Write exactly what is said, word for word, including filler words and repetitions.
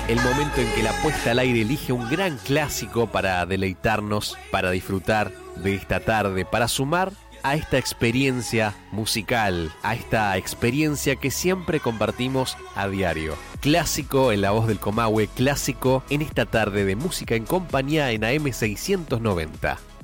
El momento en que la puesta al aire elige un gran clásico para deleitarnos, para disfrutar de esta tarde, para sumar a esta experiencia musical, a esta experiencia que siempre compartimos a diario. Clásico en la voz del Comahue, clásico en esta tarde de música en compañía en A M seiscientos noventa.